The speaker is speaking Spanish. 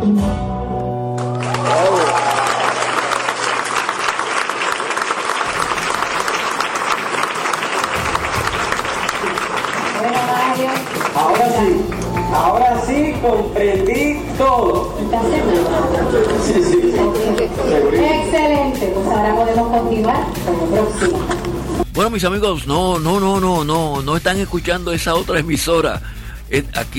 Ahora sí comprendí todo. ¿Estás seguro? Sí. Excelente, pues ahora podemos continuar con el próximo. Bueno, mis amigos, no están escuchando esa otra emisora. Aquí